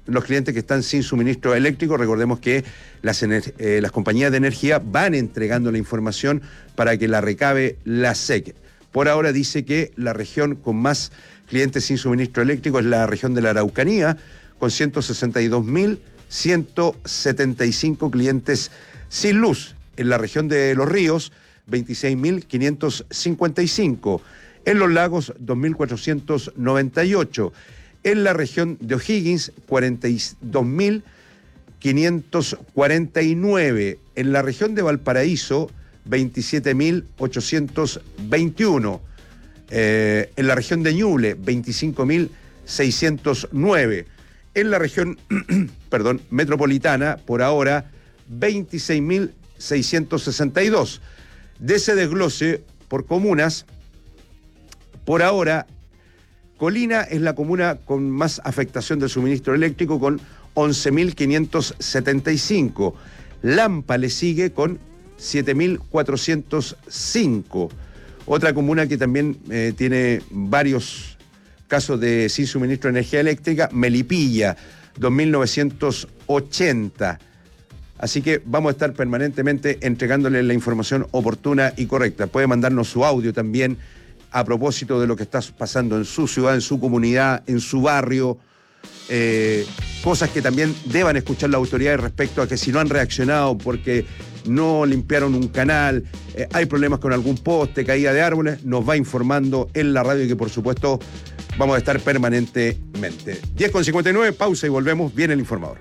los clientes que están sin suministro eléctrico. Recordemos que las compañías de energía van entregando la información para que la recabe la SEC. Por ahora dice que la región con más clientes sin suministro eléctrico es la región de la Araucanía, con 162.175 clientes sin luz. En la región de Los Ríos, 26.555. En Los Lagos, 2.498. En la región de O'Higgins, 42.549. En la región de Valparaíso, 27.821. En la región de Ñuble, 25.609. En la región metropolitana, por ahora, 26.662. De ese desglose por comunas, por ahora, Colina es la comuna con más afectación del suministro eléctrico, con 11.575. Lampa le sigue con 7.405. Otra comuna que también tiene varios casos de sin suministro de energía eléctrica, Melipilla, 2.980. Así que vamos a estar permanentemente entregándole la información oportuna y correcta. Puede mandarnos su audio también a propósito de lo que está pasando en su ciudad, en su comunidad, en su barrio. Cosas que también deban escuchar las autoridades respecto a que si no han reaccionado porque no limpiaron un canal, hay problemas con algún poste, caída de árboles, nos va informando en la radio, y que por supuesto vamos a estar permanentemente. 10:59, pausa y volvemos. Viene el informador.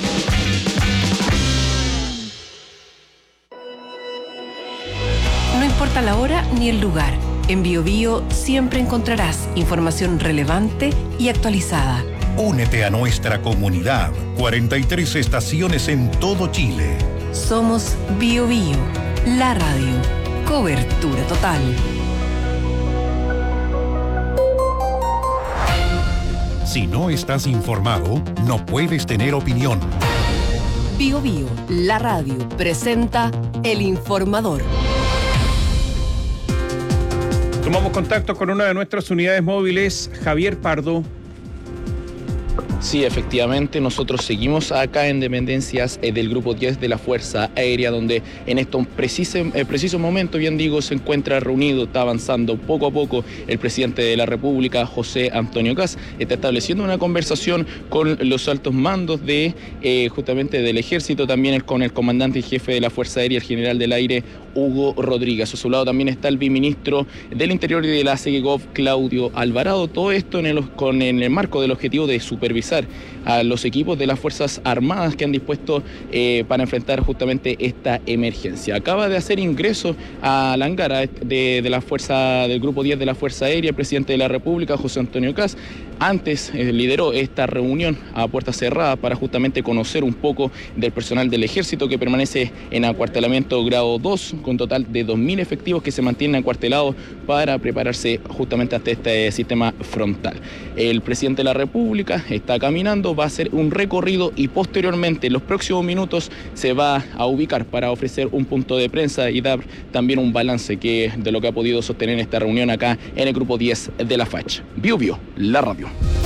No importa la hora ni el lugar, en BioBio siempre encontrarás información relevante y actualizada. Únete a nuestra comunidad. 43 estaciones en todo Chile. Somos BioBio, la radio. Cobertura total. Si no estás informado, no puedes tener opinión. BioBio, la radio, presenta El Informador. Tomamos contacto con una de nuestras unidades móviles, Javier Pardo. Sí, efectivamente, nosotros seguimos acá en dependencias del Grupo 10 de la Fuerza Aérea, donde en estos preciso momento, bien digo, se encuentra reunido, está avanzando poco a poco el presidente de la República, José Antonio Kast, está estableciendo una conversación con los altos mandos de justamente del Ejército, también con el comandante y jefe de la Fuerza Aérea, el general del aire, Hugo Rodríguez. A su lado también está el viceministro del Interior y de la SEGEGOV, Claudio Alvarado. Todo esto en el marco del objetivo de supervisar a los equipos de las Fuerzas Armadas que han dispuesto para enfrentar justamente esta emergencia. Acaba de hacer ingreso a la hangar del Grupo 10 de la Fuerza Aérea el presidente de la República, José Antonio Kast. Antes lideró esta reunión a puerta cerrada para justamente conocer un poco del personal del Ejército que permanece en acuartelamiento grado 2, con total de 2.000 efectivos que se mantienen acuartelados para prepararse justamente ante este sistema frontal. El presidente de la República está caminando, va a hacer un recorrido y posteriormente en los próximos minutos se va a ubicar para ofrecer un punto de prensa y dar también un balance de lo que ha podido sostener esta reunión acá en el Grupo 10 de la FACH. BioBio, la radio.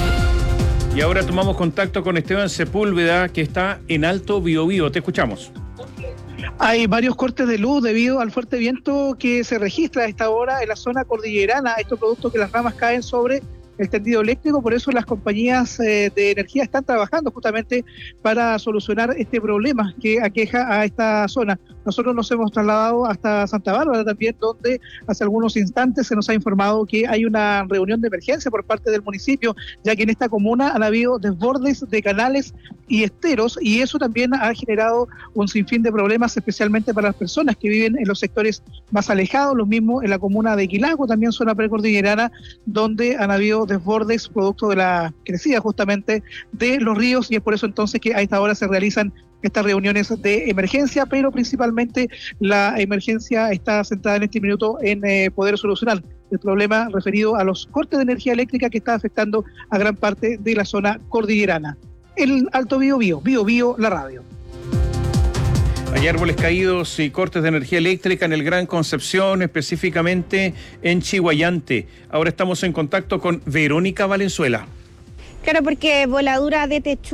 Y ahora tomamos contacto con Esteban Sepúlveda, que está en Alto Biobío. Te escuchamos. Hay varios cortes de luz debido al fuerte viento que se registra a esta hora en la zona cordillerana. Esto producto que las ramas caen sobre el tendido eléctrico, por eso las compañías de energía están trabajando justamente para solucionar este problema que aqueja a esta zona. Nosotros nos hemos trasladado hasta Santa Bárbara también, donde hace algunos instantes se nos ha informado que hay una reunión de emergencia por parte del municipio, ya que en esta comuna han habido desbordes de canales y esteros, y eso también ha generado un sinfín de problemas, especialmente para las personas que viven en los sectores más alejados, lo mismo en la comuna de Quilago, también zona precordillerana, donde han habido desbordes producto de la crecida justamente de los ríos, y es por eso entonces que a esta hora se realizan estas reuniones de emergencia, pero principalmente la emergencia está centrada en este minuto en poder solucionar el problema referido a los cortes de energía eléctrica que está afectando a gran parte de la zona cordillerana. El Alto Biobío, BioBio, la radio. Hay árboles caídos y cortes de energía eléctrica en el Gran Concepción, específicamente en Chihuayante. Ahora estamos en contacto con Verónica Valenzuela. Claro, porque voladura de techo